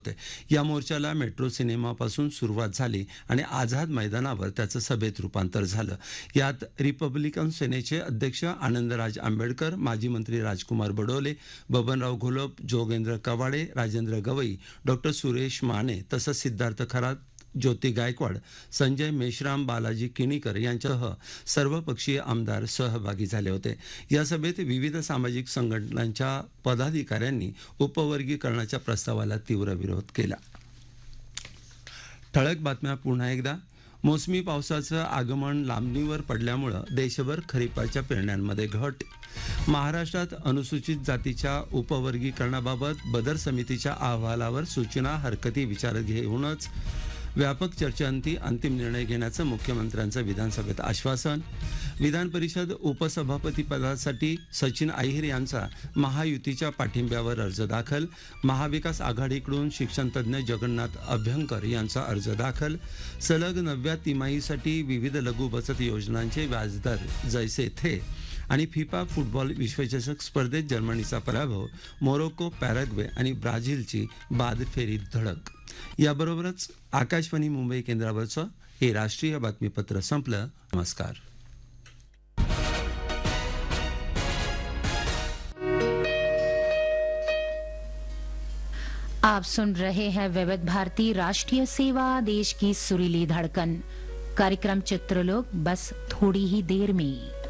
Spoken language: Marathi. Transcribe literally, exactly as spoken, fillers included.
या मोर्चाला मेट्रो सिनेमापासून सुरुवात झाली आणि आझाद मैदानावर त्याचं सभेत रूपांतर झालं. यात रिपब्लिकन सेनेचे अध्यक्ष आनंदराज आंबेडकर, माजी मंत्री राजकुमार बडोले, बबनराव घोलप, जोगेंद्र कवाडे, राजेंद्र गवई, डॉक्टर सुरेश माने तसंच सिद्धार्थ खरात, ज्योती गायकवाड, संजय मेश्राम, बालाजी किणीकर यांच्यासह सर्वपक्षीय आमदार सहभागी झाले होते. या सभेत विविध सामाजिक संघटनांच्या पदाधिकाऱ्यांनी उपवर्गीकरणाच्या प्रस्तावाला तीव्र विरोध केला. ठळक बातम्या पुन्हा एकदा. मोसमी पावसाचं आगमन लांबणीवर पडल्यामुळे देशभर खरीपाच्या पेरण्यांमध्ये घट. महाराष्ट्रात अनुसूचित जातीच्या उपवर्गीकरणाबाबत बदर समितीच्या अहवालावर सूचना हरकती विचारात घेऊनच व्यापक चर्चेअंती अंतिम निर्णय घेण्याचं मुख्यमंत्र्यांचं विधानसभेत आश्वासन. विधान परिषद उपसभापती पदासाठी सचिन अहिर यांचा महायुतीच्या पाठिंब्यावर अर्ज दाखल. महाविकास आघाडीकडून शिक्षणतज्ज्ञ जगन्नाथ अभ्यंकर यांचा अर्ज दाखल. सलग नवव्या तिमाहीसाठी विविध लघु बचत योजनांचे व्याजदर जैसे थे. आणि फिफा फुटबॉल विश्वचषक स्पर्धेत जर्मनीचा पराभव. मोरोको, पॅराग्वे आणि ब्राझीलची बाद फेरीत धडक. याबरोबरच आकाशवाणी मुंबई केंद्रावरचं हे राष्ट्रीय बातमीपत्र संपलं. नमस्कार. आप सुन रहे हैं विविध भारती राष्ट्रीय सेवा, देश की सुरीली धड़कन. कार्यक्रम चित्रलोक बस थोड़ी ही देर में.